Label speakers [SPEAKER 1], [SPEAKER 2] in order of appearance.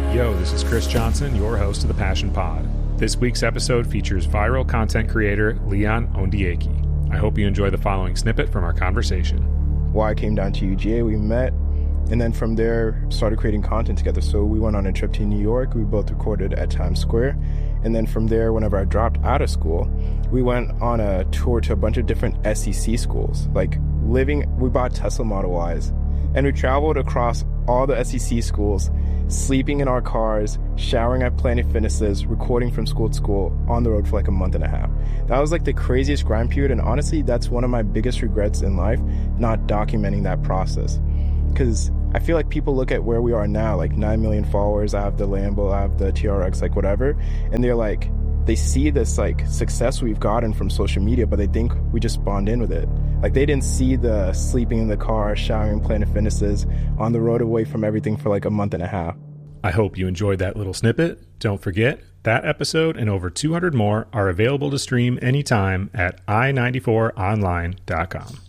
[SPEAKER 1] Yo, this is Chris Johnson, your host of the Passion Pod. This week's episode features viral content creator Leon Ondieki. I hope you enjoy the following snippet from our conversation.
[SPEAKER 2] Why I came down to UGA, we met, and then from there started creating content together. So we went on a trip to New York. We both recorded at Times Square. And then from there, whenever I dropped out of school, we went on a tour to a bunch of different SEC schools. We bought Tesla Model Ys, and we traveled across all the SEC schools, sleeping in our cars, showering at Planet Fitnesses, recording from school to school, on the road for a month and a half. That was the craziest grind period, and honestly, that's one of my biggest regrets in life, not documenting that process. Because I feel like people look at where we are now, 9 million followers, I have the Lambo, I have the TRX, whatever, and they see this success we've gotten from social media, but they think we just spawned in with it. They didn't see the sleeping in the car, showering, Planet Fitnesses, on the road away from everything for a month and a half.
[SPEAKER 1] I hope you enjoyed that little snippet. Don't forget, that episode and over 200 more are available to stream anytime at i94online.com.